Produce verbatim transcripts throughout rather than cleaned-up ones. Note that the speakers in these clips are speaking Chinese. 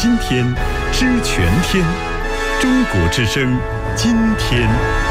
今天，知全天。中国之声，今天。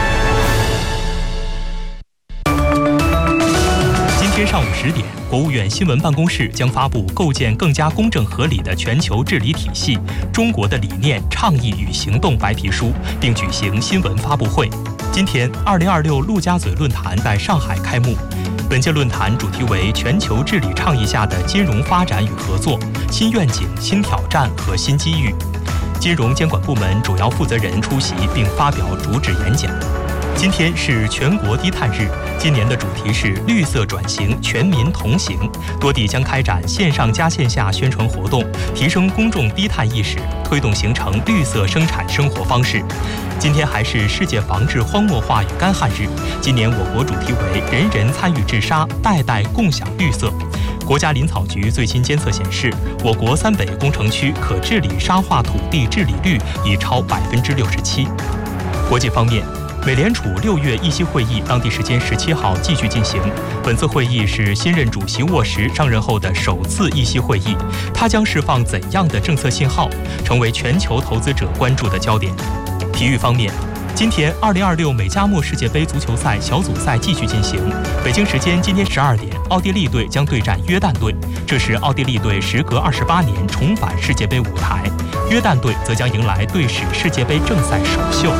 今天上午十点，国务院新闻办公室将发布构建更加公正合理的全球治理体系——中国的理念、倡议与行动白皮书，并举行新闻发布会。今天，二零二六陆家嘴论坛在上海开幕。本届论坛主题为全球治理倡议下的金融发展与合作、新愿景、新挑战和新机遇。金融监管部门主要负责人出席并发表主旨演讲。今天是全国低碳日，今年的主题是绿色转型，全民同行。多地将开展线上加线下宣传活动，提升公众低碳意识，推动形成绿色生产生活方式。今天还是世界防治荒漠化与干旱日，今年我国主题为人人参与治沙，代代共享绿色。国家林草局最新监测显示，我国三北工程区可治理沙化土地治理率已超百分之六十七。国际方面，美联储六月议息会议当地时间十七号继续进行。本次会议是新任主席沃什上任后的首次议息会议，它将释放怎样的政策信号，成为全球投资者关注的焦点。体育方面，今天二零二六美加墨世界杯足球赛小组赛继续进行。北京时间今天十二点，奥地利队将对战约旦队，这是奥地利队时隔二十八年重返世界杯舞台。约旦队则将迎来队史世界杯正赛首秀。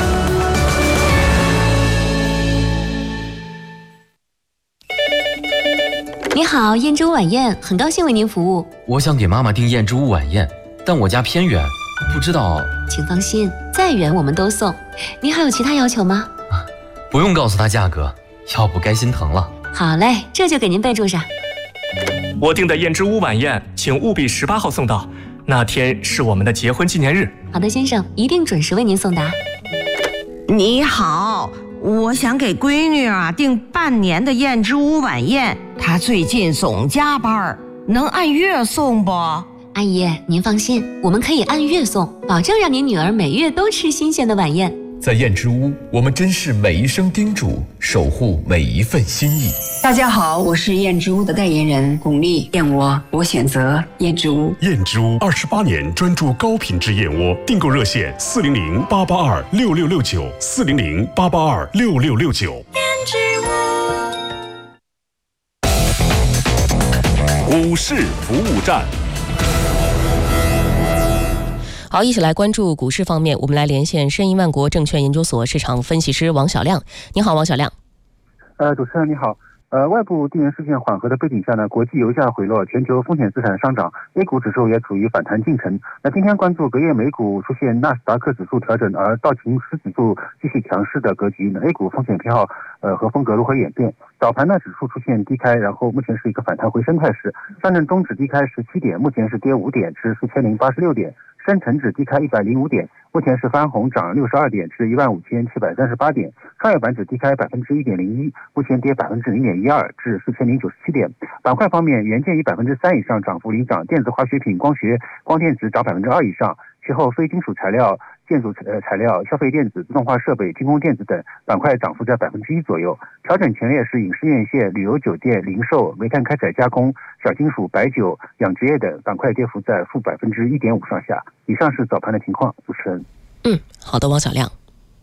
你好，燕之屋晚宴，很高兴为您服务。 我想给妈妈订燕之屋晚宴，但我家偏远，不知道。 请放心，再远我们都送。您还有其他要求吗？ 啊，不用告诉他价格，要不该心疼了。 好嘞，这就给您备注上。 我订的燕之屋晚宴，请务必十八号送到，那天是我们的结婚纪念日。 好的，先生，一定准时为您送达。 你好，我想给闺女啊订半年的燕之屋晚宴，她最近总加班，能按月送不？ 阿姨，您放心，我们可以按月送，保证让您女儿每月都吃新鲜的晚宴。 在燕之屋，我们珍视每一声叮嘱，守护每一份心意。 大家好，我是燕之屋的代言人巩俐，燕窝我选择燕之屋。 燕之屋二十八年专注高品质燕窝，订购热线四零零八八二六六六九四零零八八二六六六九。 燕之屋股市服务站。 好，一起来关注股市方面，我们来连线申银万国证券研究所市场分析师王小亮。你好，王小亮。 呃，主持人你好。呃，外部地缘事件缓和的背景下呢，国际油价回落，全球风险资产上涨 ，A 股指数也处于反弹进程。那今天关注隔夜美股出现纳斯达克指数调整，而道琼斯指数继续强势的格局呢 ，A 股风险偏好呃和风格如何演变？早盘呢，指数出现低开，然后目前是一个反弹回升态势。上证综指低开十七点，目前是跌五点，至四千零八十六点。深成指低开一百零五点，目前是翻红涨六十二点，至一万五千七百三十八点。创业板指低开百分之一点零一，目前跌百分之零点一二，至四千零九十七点。板块方面，元件以百分之三以上涨幅领涨，电子化学品、光学、光电子涨百分之二以上。其后非金属材料、建筑呃材料、消费电子、自动化设备、军工电子等板块涨幅在百分之一左右。调整前列是影视院线、旅游酒店、零售、煤炭开采加工、小金属、白酒、养殖业等板块跌幅在负百分之一点五上下。以上是早盘的情况，主持人。 嗯，好的，王小亮。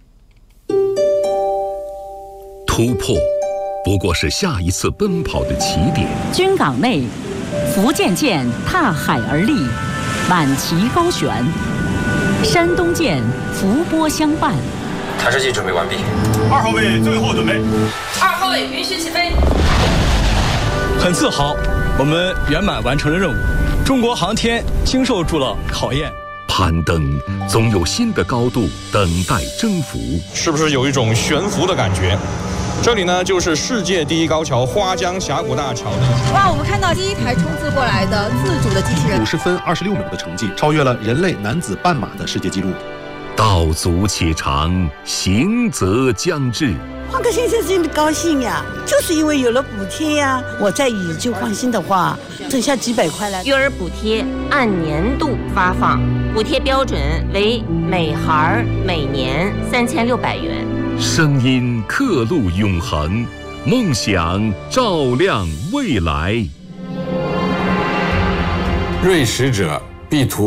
突破不过是下一次奔跑的起点。 军港内，福建舰踏海而立，满旗高悬；山东舰伏波相伴。 探视器准备完毕。 二号位最后准备。 二号位允许起飞。 很自豪，我们圆满完成了任务。中国航天经受住了考验。 攀登总有新的高度等待征服， 是不是有一种悬浮的感觉？这里呢，就是世界第一高桥花江峡谷大桥。 哇，我们看到第一台冲刺过来的自主的机器人， 五十分二十六秒的成绩，超越了人类男子半马的世界纪录。 道阻且长，行则将至。 换个先生真的高兴呀，就是因为有了补贴呀。我在宇宙放心的话，剩下几百块了。 育儿补贴按年度发放，补贴标准为每孩每年三千六百元。 声音刻录永恒，梦想照亮未来。 锐使者必图